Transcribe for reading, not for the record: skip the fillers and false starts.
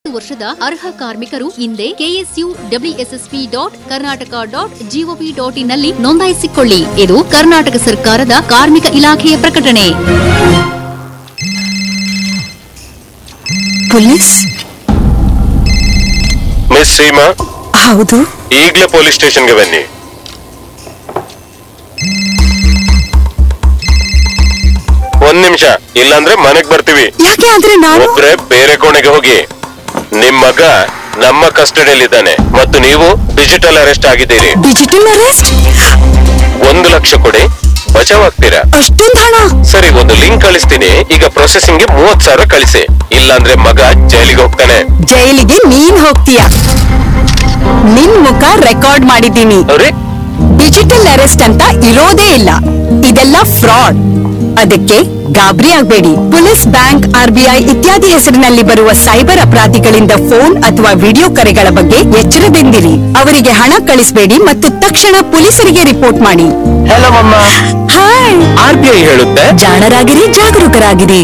30 ವರ್ಷದ ಅರ್ಹ ಕಾರ್ಮಿಕರು ಹಿಂದೆ KSUWSSP.Karnataka.gov.in ನಲ್ಲಿ ನೋಂದಾಯಿಸಿಕೊಳ್ಳಿ. ಇದು ಕರ್ನಾಟಕ ಸರ್ಕಾರದ ಕಾರ್ಮಿಕ ಇಲಾಖೆಯ ಪ್ರಕಟಣೆ. ಪೊಲೀಸ್ ಮಿಸ್ ಸೀಮಾ, ಹೌದು. ಈಗಲೇ ಪೊಲೀಸ್ ಸ್ಟೇಷನ್ಗೆ ಬನ್ನಿ. ಒಂದ್ ನಿಮಿಷ, ಇಲ್ಲಾಂದ್ರೆ ಮನೆಗ್ ಬರ್ತೀವಿ. ಯಾಕೆ ಆದ್ರೆ ನಾನು ಒಬ್ರೆ ಬೇರೆ ಕೋಣೆಗೆ ಹೋಗಿ. ನಿಮ್ ಮಗ ನಮ್ಮ ಕಸ್ಟಡಿಯಲ್ಲಿದ್ದಾನೆ ಮತ್ತು ನೀವು ಡಿಜಿಟಲ್ ಅರೆಸ್ಟ್ ಆಗಿದ್ದೀರಿ. Digital arrest? 1 ಲಕ್ಷ ಕೊಡಿ, ಬಚಾವಾಗ್ತೀರಾ. ಅಷ್ಟೊಂದು ಹಣ? ಸರಿ, ಒಂದು ಲಿಂಕ್ ಕಳಿಸ್ತೀನಿ. ಈಗ ಪ್ರೊಸೆಸಿಂಗ್ ಗೆ 30,000 ಕಳಿಸಿ. ಇಲ್ಲಾಂದ್ರೆ ಮಗ ಜೈಲಿಗೆ ಹೋಗ್ತಾನೆ. ಜೈಲಿಗೆ ನೀನ್ ಹೋಗ್ತೀಯ? ನಿನ್ ಮುಖ ರೆಕಾರ್ಡ್ ಮಾಡಿದ್ದೀನಿ. ಡಿಜಿಟಲ್ ಅರೆಸ್ಟ್ ಅಂತ ಇರೋದೇ ಇಲ್ಲ. ಇದೆಲ್ಲ ಫ್ರಾಡ್. ಅದಕ್ಕೆ ಗಾಬರಿ ಆಗಬೇಡಿ. ಪೊಲೀಸ್, ಬ್ಯಾಂಕ್, RBI ಇತ್ಯಾದಿ ಹೆಸರಿನಲ್ಲಿ ಬರುವ ಸೈಬರ್ ಅಪರಾಧಿಗಳಿಂದ ಫೋನ್ ಅಥವಾ ವಿಡಿಯೋ ಕರೆಗಳ ಬಗ್ಗೆ ಎಚ್ಚರದಿಂದಿರಿ. ಅವರಿಗೆ ಹಣ ಕಳಿಸಬೇಡಿ ಮತ್ತು ತಕ್ಷಣ ಪೊಲೀಸರಿಗೆ ರಿಪೋರ್ಟ್ ಮಾಡಿ. ಹಲೋ ಮಮ್ಮ. ಹಾಯ್. RBI ಹೇಳುತ್ತೆ, ಜಾಣರಾಗಿರಿ, ಜಾಗರೂಕರಾಗಿರಿ.